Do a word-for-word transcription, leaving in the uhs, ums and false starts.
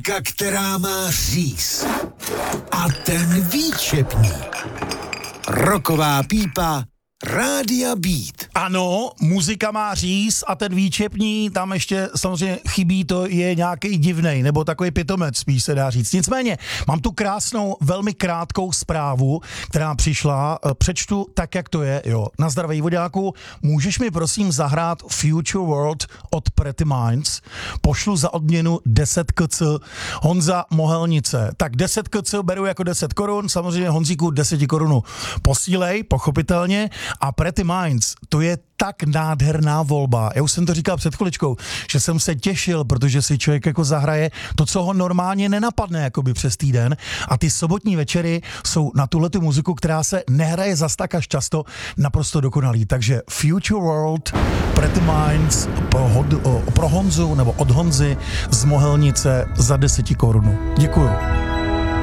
Muzika, která má říz. A ten výčepník. Roková pípa Rádia Beat. Ano, muzika má říz a ten výčepní, tam ještě samozřejmě chybí, to je nějaký divnej, nebo takový pitomec, spíš se dá říct. Nicméně, mám tu krásnou, velmi krátkou zprávu, která přišla, přečtu tak, jak to je, jo. Na zdraví vodáku, můžeš mi prosím zahrát Future World od Pretty Minds? Pošlu za odměnu deset kc. Honza Mohelnice. Tak deset kc beru jako deset korun, samozřejmě Honzíku deset korun posílej, pochopitelně. A Pretty Minds, to je tak nádherná volba. Já už jsem to říkal před chviličkou, že jsem se těšil, protože si člověk jako zahraje to, co ho normálně nenapadne jakoby přes týden. A ty sobotní večery jsou na tuhletu muziku, která se nehraje zas tak až často, naprosto dokonalý. Takže Future World, Pretty Minds pro, Hod, pro Honzu nebo od Honzy z Mohelnice za deset korun. Děkuju.